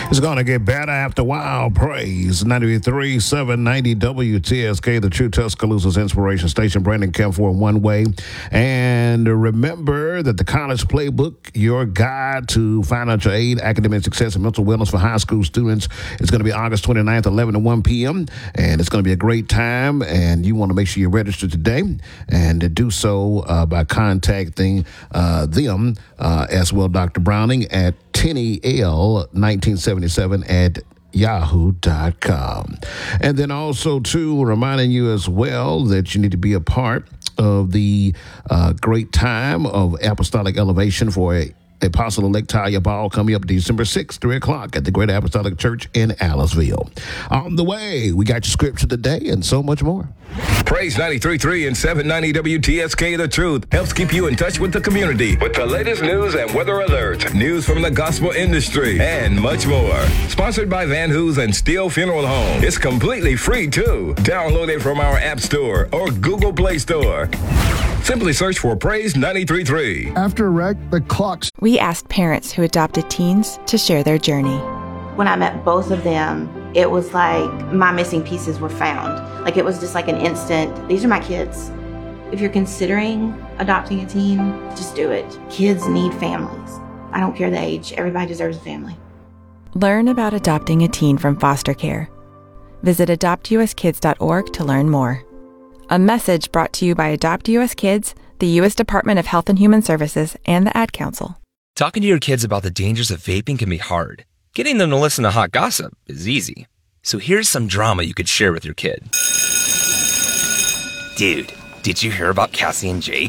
It's going to get better after a while. Praise 93.790 WTSK, the True Tuscaloosa's inspiration station. Brandon Kemp for One Way. And remember that the College Playbook, your guide to financial aid, academic success, and mental wellness for high school students, is going to be August 29th, 11 to 1 p.m. And it's going to be a great time. And you want to make sure you register today. And to do so by contacting them as well, Dr. Browning, at TennyL1977 at yahoo.com. And then also, too, reminding you as well that you need to be a part of the great time of Apostolic Elevation for Apostle-elect Talia Ball coming up December 6th, 3 o'clock at the Great Apostolic Church in Aliceville. On the way, we got your scripture today and so much more. Praise 93.3 and 790 WTSK The Truth helps keep you in touch with the community with the latest news and weather alerts, news from the gospel industry, and much more. Sponsored by Van Hoos and Steele Funeral Home. It's completely free, too. Download it from our App Store or Google Play Store. Simply search for Praise 93.3. After a wreck, the clocks. We asked parents who adopted teens to share their journey. When I met both of them, it was like my missing pieces were found. Like it was just like an instant, these are my kids. If you're considering adopting a teen, just do it. Kids need families. I don't care the age. Everybody deserves a family. Learn about adopting a teen from foster care. Visit adoptuskids.org to learn more. A message brought to you by Adopt US Kids, the U.S. Department of Health and Human Services, and the Ad Council. Talking to your kids about the dangers of vaping can be hard. Getting them to listen to hot gossip is easy. So here's some drama you could share with your kid. Dude, did you hear about Cassie and Jake?